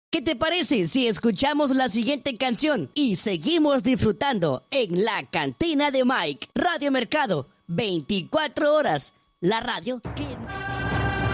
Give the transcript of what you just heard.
¿Qué te parece si escuchamos la siguiente canción y seguimos disfrutando en la cantina de Mike? Radio Mercado, 24 horas. La radio que...